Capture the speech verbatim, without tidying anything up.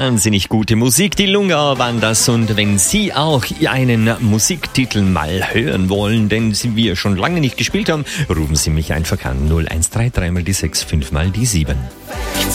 wahnsinnig gute Musik. Die Lungauer waren das. Und wenn Sie auch einen Musiktitel mal hören wollen, den wir schon lange nicht gespielt haben, rufen Sie mich einfach an. null eins drei drei mal die sechs, fünf mal die sieben.